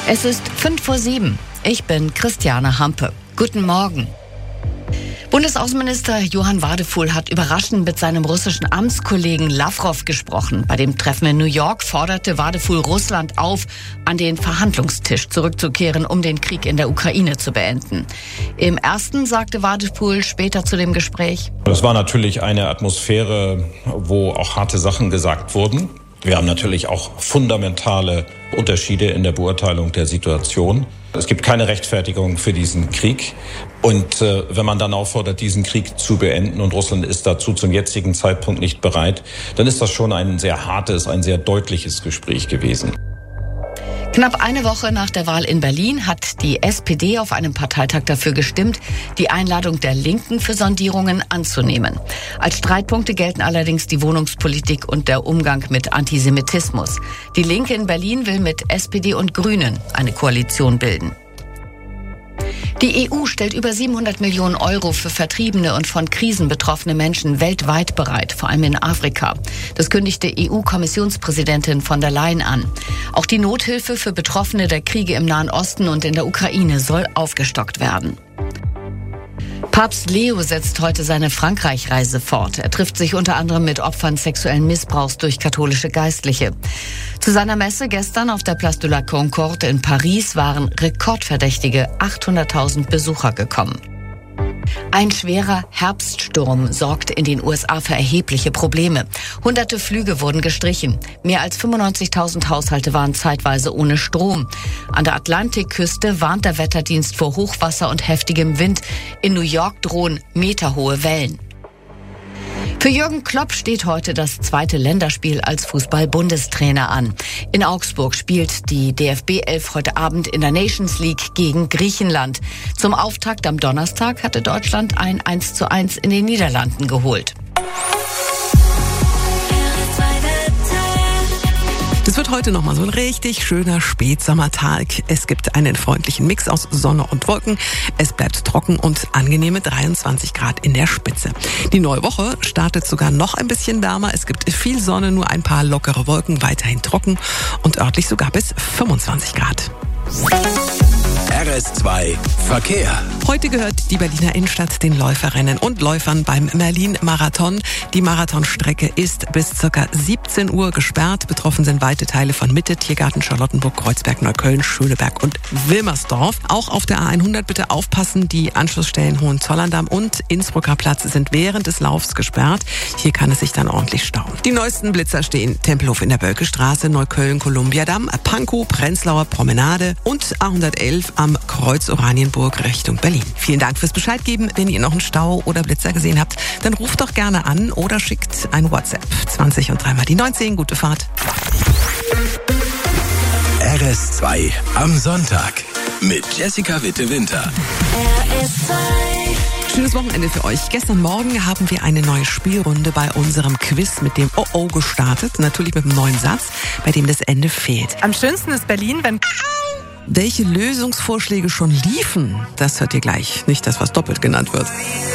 Es ist 6:05. Ich bin Christiane Hampe. Guten Morgen. Bundesaußenminister Johann Wadefuhl hat überraschend mit seinem russischen Amtskollegen Lawrow gesprochen. Bei dem Treffen in New York forderte Wadefuhl Russland auf, an den Verhandlungstisch zurückzukehren, um den Krieg in der Ukraine zu beenden. Im ersten sagte Wadefuhl später zu dem Gespräch: Es war natürlich eine Atmosphäre, wo auch harte Sachen gesagt wurden. Wir haben natürlich auch fundamentale Unterschiede in der Beurteilung der Situation. Es gibt keine Rechtfertigung für diesen Krieg. Und wenn man dann auffordert, diesen Krieg zu beenden, und Russland ist dazu zum jetzigen Zeitpunkt nicht bereit, dann ist das schon ein sehr hartes, ein sehr deutliches Gespräch gewesen. Knapp eine Woche nach der Wahl in Berlin hat die SPD auf einem Parteitag dafür gestimmt, die Einladung der Linken für Sondierungen anzunehmen. Als Streitpunkte gelten allerdings die Wohnungspolitik und der Umgang mit Antisemitismus. Die Linke in Berlin will mit SPD und Grünen eine Koalition bilden. Die EU stellt über 700 Millionen Euro für vertriebene und von Krisen betroffene Menschen weltweit bereit, vor allem in Afrika. Das kündigte EU-Kommissionspräsidentin von der Leyen an. Auch die Nothilfe für Betroffene der Kriege im Nahen Osten und in der Ukraine soll aufgestockt werden. Papst Leo setzt heute seine Frankreich-Reise fort. Er trifft sich unter anderem mit Opfern sexuellen Missbrauchs durch katholische Geistliche. Zu seiner Messe gestern auf der Place de la Concorde in Paris waren rekordverdächtige 800.000 Besucher gekommen. Ein schwerer Herbststurm sorgt in den USA für erhebliche Probleme. Hunderte Flüge wurden gestrichen. Mehr als 95.000 Haushalte waren zeitweise ohne Strom. An der Atlantikküste warnt der Wetterdienst vor Hochwasser und heftigem Wind. In New York drohen meterhohe Wellen. Für Jürgen Klopp steht heute das zweite Länderspiel als Fußball-Bundestrainer an. In Augsburg spielt die DFB-11 heute Abend in der Nations League gegen Griechenland. Zum Auftakt am Donnerstag hatte Deutschland ein 1:1 in den Niederlanden geholt. Es wird heute nochmal so ein richtig schöner Spätsommertag. Es gibt einen freundlichen Mix aus Sonne und Wolken. Es bleibt trocken und angenehme 23 Grad in der Spitze. Die neue Woche startet sogar noch ein bisschen wärmer. Es gibt viel Sonne, nur ein paar lockere Wolken, weiterhin trocken und örtlich sogar bis 25 Grad. RS2 Verkehr. Heute gehört die Berliner Innenstadt den Läuferinnen und Läufern beim Berlin-Marathon. Die Marathonstrecke ist bis ca. 17 Uhr gesperrt. Betroffen sind weite Teile von Mitte, Tiergarten, Charlottenburg, Kreuzberg, Neukölln, Schöneberg und Wilmersdorf. Auch auf der A100 bitte aufpassen. Die Anschlussstellen Hohenzollern-Damm und Innsbrucker Platz sind während des Laufs gesperrt. Hier kann es sich dann ordentlich stauen. Die neuesten Blitzer stehen Tempelhof in der Bölkestraße, Neukölln, Kolumbiadamm, Pankow, Prenzlauer Promenade und A111 am Kreuz Oranienburg Richtung Berlin. Vielen Dank fürs Bescheid geben. Wenn ihr noch einen Stau oder Blitzer gesehen habt, dann ruft doch gerne an oder schickt ein WhatsApp. 20 und 3 mal die 19. Gute Fahrt. RS2 am Sonntag mit Jessica Witte-Winter. Schönes Wochenende für euch. Gestern Morgen haben wir eine neue Spielrunde bei unserem Quiz mit dem Oh-Oh gestartet. Natürlich mit einem neuen Satz, bei dem das Ende fehlt. Am schönsten ist Berlin, wenn... Welche Lösungsvorschläge schon liefen, das hört ihr gleich. Nicht das, was doppelt genannt wird.